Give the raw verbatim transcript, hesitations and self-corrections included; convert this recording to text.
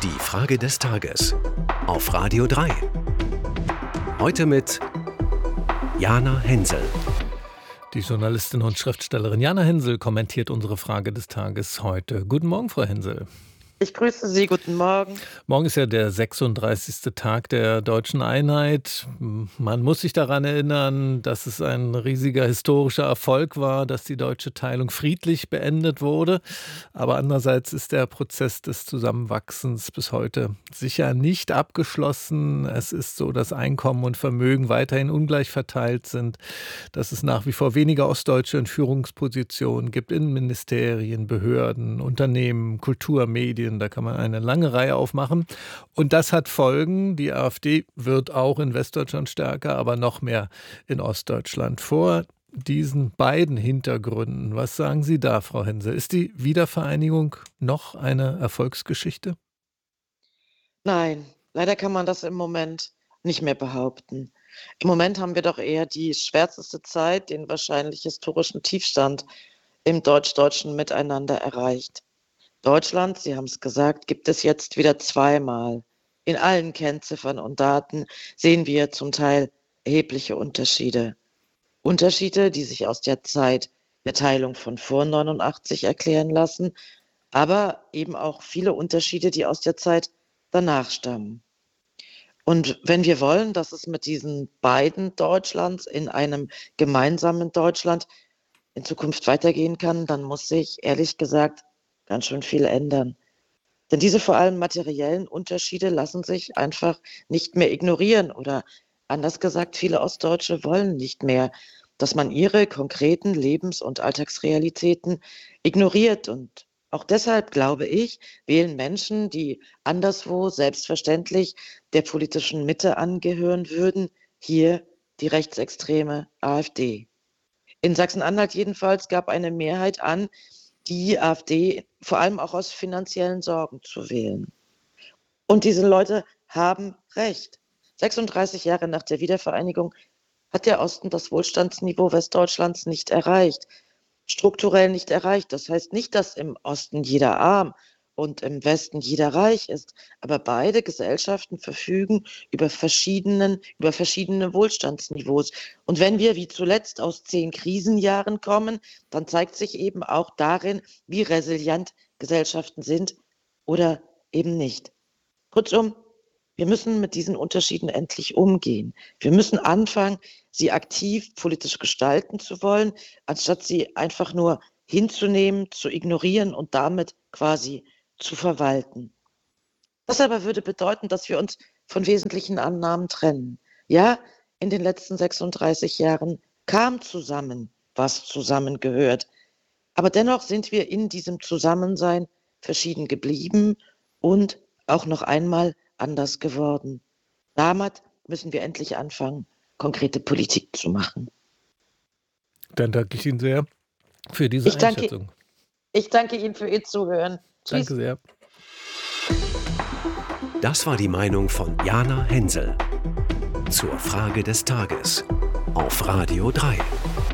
Die Frage des Tages auf Radio drei. Heute mit Jana Hensel. Die Journalistin und Schriftstellerin Jana Hensel kommentiert unsere Frage des Tages heute. Guten Morgen, Frau Hensel. Ich grüße Sie, guten Morgen. Morgen ist ja der sechsunddreißigste Tag der deutschen Einheit. Man muss sich daran erinnern, dass es ein riesiger historischer Erfolg war, dass die deutsche Teilung friedlich beendet wurde. Aber andererseits ist der Prozess des Zusammenwachsens bis heute sicher nicht abgeschlossen. Es ist so, dass Einkommen und Vermögen weiterhin ungleich verteilt sind, dass es nach wie vor weniger Ostdeutsche in Führungspositionen gibt, in Ministerien, Behörden, Unternehmen, Kultur, Medien. Da kann man eine lange Reihe aufmachen. Und das hat Folgen. Die AfD wird auch in Westdeutschland stärker, aber noch mehr in Ostdeutschland. Vor diesen beiden Hintergründen, was sagen Sie da, Frau Hensel? Ist die Wiedervereinigung noch eine Erfolgsgeschichte? Nein, leider kann man das im Moment nicht mehr behaupten. Im Moment haben wir doch eher die schwärzeste Zeit, den wahrscheinlich historischen Tiefstand im deutsch-deutschen Miteinander erreicht. Deutschland, Sie haben es gesagt, gibt es jetzt wieder zweimal. In allen Kennziffern und Daten sehen wir zum Teil erhebliche Unterschiede. Unterschiede, die sich aus der Zeit der Teilung von vor neunundachtzig erklären lassen, aber eben auch viele Unterschiede, die aus der Zeit danach stammen. Und wenn wir wollen, dass es mit diesen beiden Deutschlands in einem gemeinsamen Deutschland in Zukunft weitergehen kann, dann muss sich, ehrlich gesagt, ganz schön viel ändern. Denn diese vor allem materiellen Unterschiede lassen sich einfach nicht mehr ignorieren oder anders gesagt, viele Ostdeutsche wollen nicht mehr, dass man ihre konkreten Lebens- und Alltagsrealitäten ignoriert. Und auch deshalb, glaube ich, wählen Menschen, die anderswo selbstverständlich der politischen Mitte angehören würden, hier die rechtsextreme AfD. In Sachsen-Anhalt jedenfalls gab eine Mehrheit an, die AfD vor allem auch aus finanziellen Sorgen zu wählen. Und diese Leute haben recht. sechsunddreißig Jahre nach der Wiedervereinigung hat der Osten das Wohlstandsniveau Westdeutschlands nicht erreicht, strukturell nicht erreicht. Das heißt nicht, dass im Osten jeder arm und im Westen jeder reich ist, aber beide Gesellschaften verfügen über verschiedenen, über verschiedene Wohlstandsniveaus. Und wenn wir wie zuletzt aus zehn Krisenjahren kommen, dann zeigt sich eben auch darin, wie resilient Gesellschaften sind oder eben nicht. Kurzum, wir müssen mit diesen Unterschieden endlich umgehen. Wir müssen anfangen, sie aktiv politisch gestalten zu wollen, anstatt sie einfach nur hinzunehmen, zu ignorieren und damit quasi zu verwalten. Das aber würde bedeuten, dass wir uns von wesentlichen Annahmen trennen. Ja, in den letzten sechsunddreißig Jahren kam zusammen, was zusammengehört. Aber dennoch sind wir in diesem Zusammensein verschieden geblieben und auch noch einmal anders geworden. Damit müssen wir endlich anfangen, konkrete Politik zu machen. Dann danke ich Ihnen sehr für diese ich danke, Einschätzung. Ich danke Ihnen für Ihr Zuhören. Tschüss. Danke sehr. Das war die Meinung von Jana Hensel zur Frage des Tages auf Radio drei.